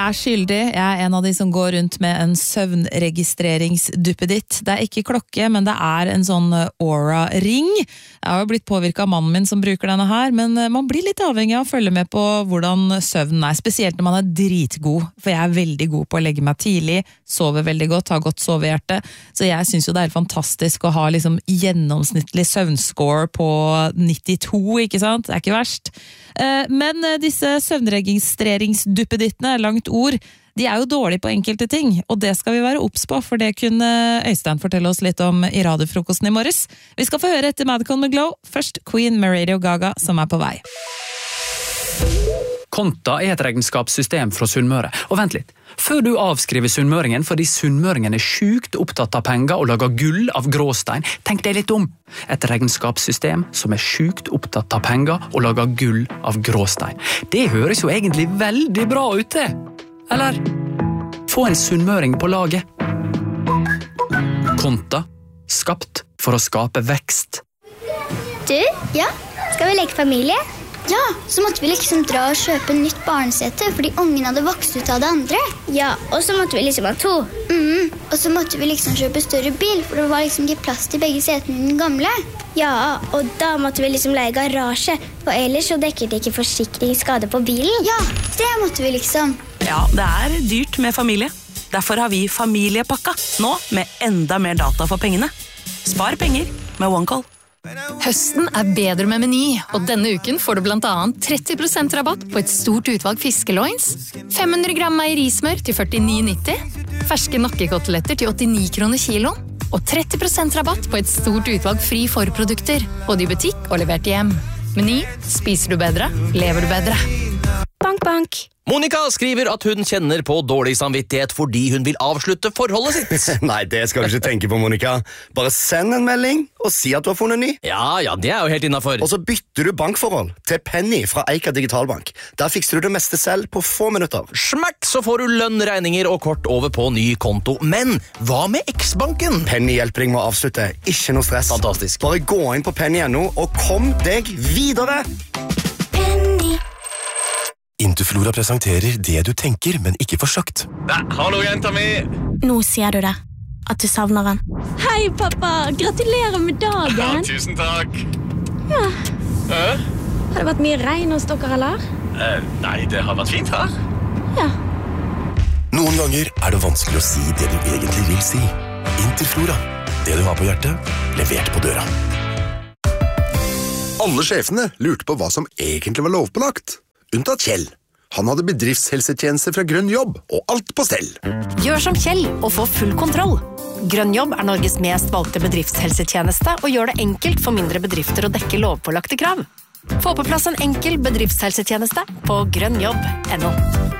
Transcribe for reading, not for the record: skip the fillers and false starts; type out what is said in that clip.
Jeg skyldig. Jeg en av de som går rundt med en søvnregistreringsduppeditt. Det ikke klokke, men det en sånn Aura-ring. Jeg har jo blitt påvirket av mannen min som bruker denne her, men man blir litt avhengig av å følge med på hvordan søvnen spesielt når man dritgod, for jeg veldig god på å legge meg tidlig, sover veldig godt, har godt sovehjerte, så jeg synes jo det fantastisk å ha liksom gjennomsnittlig søvnscore på 92, ikke sant? Det ikke verst. Men disse søvnregistreringsduppedittene, langt ord, de jo dårlige på enkelte ting, og det skal vi være obs på, for det kunne Øystein fortelle oss litt om i radiofrokosten i morges. Vi skal få høre etter Madcon med Glow, først Queen med Radio Gaga, som på vei. Konta et regnskapssystem fra Sunnmøre. Og vent litt, før du avskriver sunnmøringen fordi sunnmøringen sjukt opptatt av penger og lager gull av gråstein, tenk deg litt om. Et regnskapssystem som sjukt opptatt av penger og lager gull av gråstein. Det høres jo egentlig veldig bra ut det. Eller få en sunnmøring på laget. Konta, skapt for å skape vekst. Du, ja, skal vi leke familie? Ja, så måtte vi liksom dra og kjøpe nytt barnesete, fordi ungen hadde vokst ut av det andre. Ja, og så måtte vi liksom ha 2. Og så måtte vi liksom kjøpe større bil, for det var liksom ikke plass til begge setene i den gamle. Ja, og da måtte vi liksom leie garasje, for ellers så dekker det ikke forsikringsskade på bilen. Ja, det måtte vi liksom. Ja, det dyrt med familie. Derfor har vi familiepakka, nå med enda mer data for pengene. Spar penger med OneCall. Høsten bedre med Meny, og denne uken får du blant annet 30% rabatt på et stort utvalg fiskeloins, 500 gram meierismør til 49,90, ferske nakkekoteletter til 89 kroner kiloen, og 30% rabatt på et stort utvalg fri forprodukter, både i butikk og levert hjem. Meny, spiser du bedre, lever du bedre. Bank, bank. Monica skriver at hun kjenner på dårlig samvittighet fordi hun vil avslutte forholdet sitt. Nei, det skal du ikke tenke på, Monica. Bare send en melding og si at du har funnet ny. Ja, det jo helt innenfor. Og så bytter du bankforhold til Penny fra Eika Digitalbank. Der fikser du det meste selv på få minutter. Smakk, så får du lønn, regninger og kort over på ny konto. Men hva med X-banken? Penny hjelper deg med å avslutte. Ikke noe stress. Fantastisk. Bare gå inn på Penny.no og kom deg videre. Interflora presenterer det du tenker, men ikke får sagt. Hallo, jenta mi! Nå sier du det, at du savner han. Hei, pappa! Gratulerer med dagen! Ja, tusen takk! Ja. Har det vært mye regn hos dere, eller? Nei, det har vært fint her. Ja. Noen ganger det vanskelig å si det du egentlig vil si. Interflora. Det du har på hjertet, levert på døra. Alle sjefene lurte på hva som egentlig var lovpålagt. Unntatt Kjell. Han hadde bedriftshelsetjeneste fra Grønn Jobb, og alt på stell. Gjør som Kjell og få full kontroll. Grønn Jobb Norges mest valgte bedriftshelsetjeneste og gjør det enkelt for mindre bedrifter å dekke lovpålagte krav. Få på plass en enkel bedriftshelsetjeneste på grønnjobb.no.